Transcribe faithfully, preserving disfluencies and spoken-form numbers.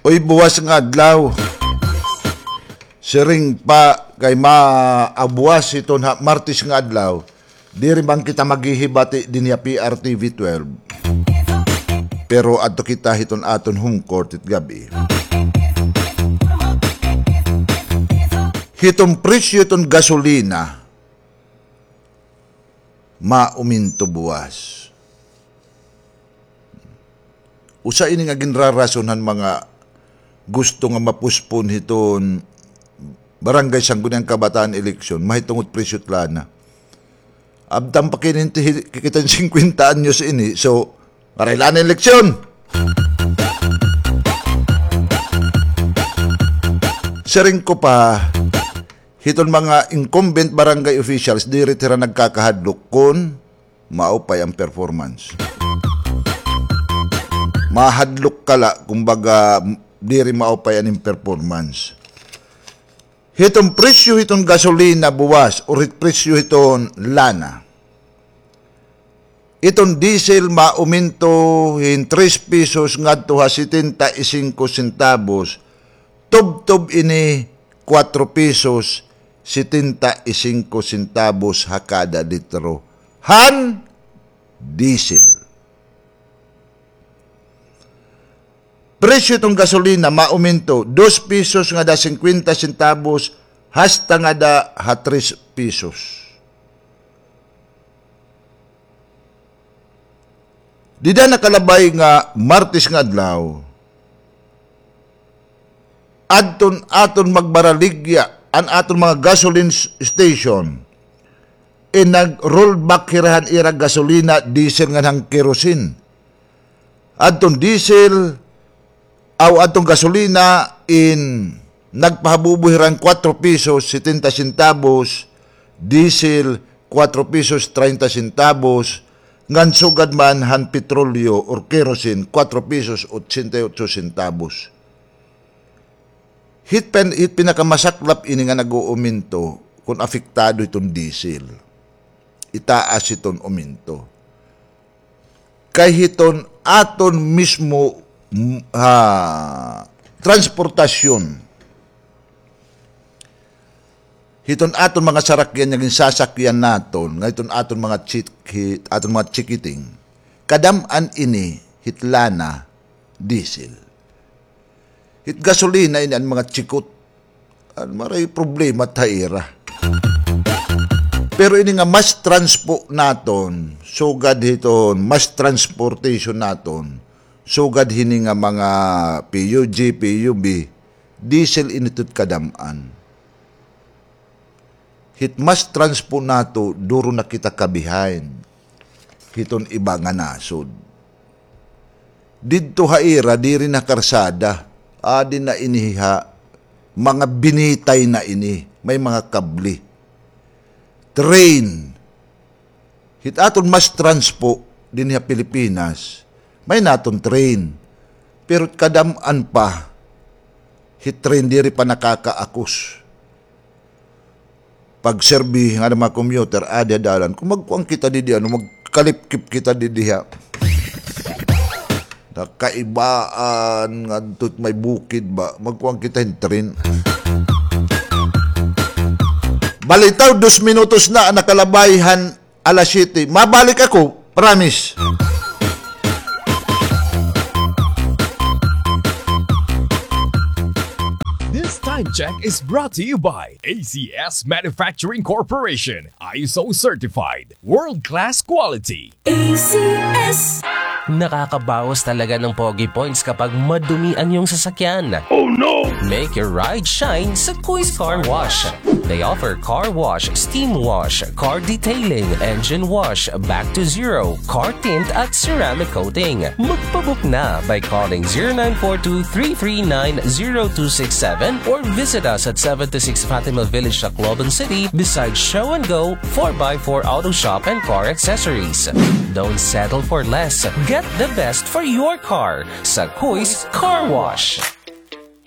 Uy, buwas nga adlaw. Siring pa kay maabuwas ito na Martis nga adlaw. Di rin bang kita maghihibati din ya P R T V twelve. Pero adto kita hiton aton home court it gabi. Hitong presyo itong gasolina mauminto buwas. Usa ini nga ginrarasonan mga gusto nga mapuspon hiton barangay Sangguniang Kabataan eleksyon mahitungod presyo lana. Abdang pa kininti kikitan fifty anyos ini so marailan eleksyon. Sering ko pa hiton mga incumbent barangay officials di retira nagkakahadlok kun maupay ang performance. Mahadlok kala kumbaga diri maupay ang performance. Hitong presyo hitong gasolina buwas o presyo hitong lana. Itong diesel mauminto hin three pesos ngadto ha seventy-five centavos. Tub-tub ini four pesos seventy-five centavos ha kada litro. Han diesel. Presyo itong gasolina mauminto two pesos nga da fifty centavos hasta nga da ha three pesos. Dida nakalabay nga Martes nga adlaw. Adton aton magbaraligya an aton mga gasoline station e nag-roll back hirahan ira gasolina diesel nga ng kerosene. Adton diesel aw adtong gasolina in nagpahabubuhiran four pesos seventy centavos, diesel four pesos thirty centavos, ngan sugad man han petrolyo or kerosene four pesos eighty-eight centavos. Hit, pen, hit pinakamasaklap ini nga nag-uuminto kung apektado itong diesel. Itaas itong uminto. Kay hiton aton mismo ha, transportasyon. Hiton aton mga sarakyan naging sasakyan naton, ngayon aton mga chik, hit, aton mga chikiting. Kadaman ini hitlana diesel. Hit gasolina ini ang mga chikot. Ang maray problema taira. Pero ini nga mas transpo naton, sugad hiton, mas transportation naton, sugad hini nga mga P U G, P U B, diesel initud kadaman. Hit mas transpo nato, duro na kita kabihain. Hiton iba nga nasod. Didto haira, diri na karsada. Adi na iniha, mga binitay na ini, may mga kabli. Train. Hit aton mas transpo din sa Pilipinas, may naton train. Pero kadaman pa, hit train diri pa nakakaakus. Pag serbi nga mga commuter, adi adalan, kung magkuang kita di diyan, magkalipkip kita di diya, nakaibaan nga tut may bukid ba magkuang kita yung train. Balitaw dos minutos na nakalabayhan alas siyete. Mabalik ako, promise. This time check is brought to you by A C S Manufacturing Corporation, I S O certified, world-class quality. A C S. Nakakabawas talaga ng Pogi Points kapag madumi ang iyong sasakyan. Oh no! Make your ride shine sa Kuis Car Wash. They offer car wash, steam wash, car detailing, engine wash, back to zero, car tint at ceramic coating. Magpabook na by calling zero nine four two, three three nine, zero two six seven or visit us at seventy-six Fatima Village, Tacloban City beside Show and Go four by four Auto Shop and Car Accessories. Don't settle for less. Get the best for your car sa Kuis Car Wash.